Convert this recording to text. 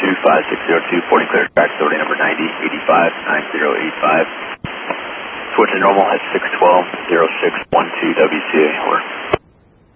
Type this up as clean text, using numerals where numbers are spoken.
5602, porting clear track, authority number 9085, 9085. Switch to normal at 61206.